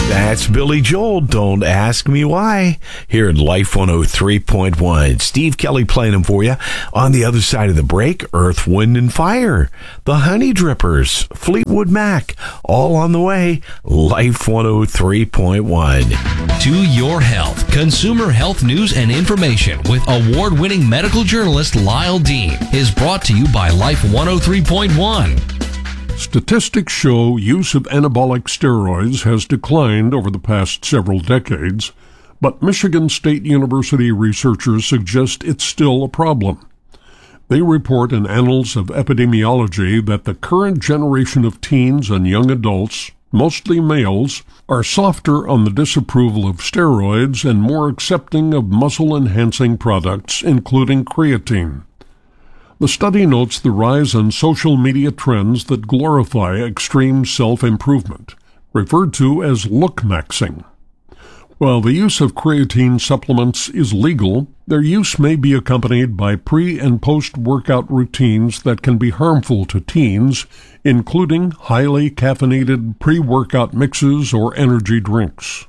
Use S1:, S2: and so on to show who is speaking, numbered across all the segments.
S1: That's Billy Joel, Don't Ask Me Why, here at Life 103.1. Steve Kelly playing them for you. On the other side of the break, Earth, Wind, and Fire, the Honey Drippers, Fleetwood Mac, all on the way. Life 103.1.
S2: To Your Health, consumer health news and information with award-winning medical journalist Lyle Dean is brought to you by Life 103.1.
S3: Statistics show use of anabolic steroids has declined over the past several decades, but Michigan State University researchers suggest it's still a problem. They report in Annals of Epidemiology that the current generation of teens and young adults, mostly males, are softer on the disapproval of steroids and more accepting of muscle-enhancing products, including creatine. The study notes the rise in social media trends that glorify extreme self-improvement, referred to as look-maxing. While the use of creatine supplements is legal, their use may be accompanied by pre- and post-workout routines that can be harmful to teens, including highly caffeinated pre-workout mixes or energy drinks.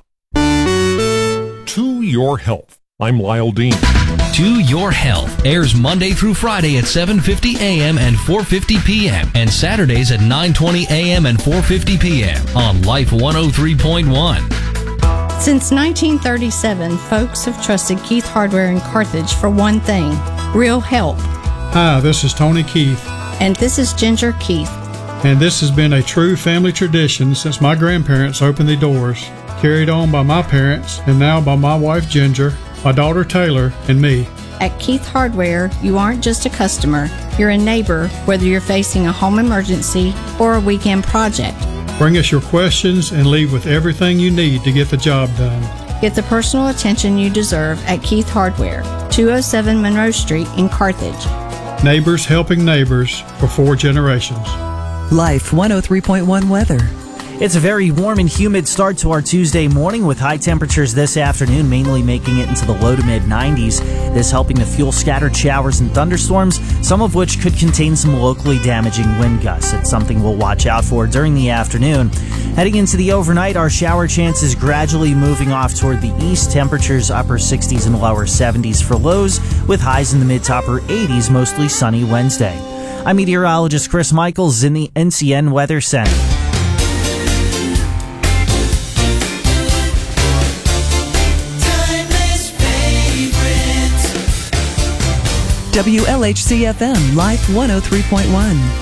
S3: To Your Health. I'm Lyle Dean.
S2: To Your Health airs Monday through Friday at 7:50 a.m. and 4:50 p.m. and Saturdays at 9:20 a.m. and 4:50 p.m. on Life 103.1.
S4: Since 1937, folks have trusted Keith Hardware in Carthage for one thing: real help.
S5: Hi, this is Tony Keith.
S4: And this is Ginger Keith.
S5: And this has been a true family tradition since my grandparents opened the doors, carried on by my parents and now by my wife Ginger, my daughter Taylor, and me.
S4: At Keith Hardware, you aren't just a customer, you're a neighbor, whether you're facing a home emergency or a weekend project.
S5: Bring us your questions and leave with everything you need to get the job done.
S4: Get the personal attention you deserve at Keith Hardware, 207 Monroe Street in Carthage.
S5: Neighbors helping neighbors for 4 generations.
S6: Life 103.1 weather.
S7: It's a very warm and humid start to our Tuesday morning with high temperatures this afternoon, mainly making it into the low to mid 90s. This helping to fuel scattered showers and thunderstorms, some of which could contain some locally damaging wind gusts. It's something we'll watch out for during the afternoon. Heading into the overnight, our shower chances gradually moving off toward the east. Temperatures upper 60s and lower 70s for lows, with highs in the mid to upper 80s, mostly sunny Wednesday. I'm meteorologist Chris Michaels in the NCN Weather Center.
S6: WLHC-FM, Life 103.1.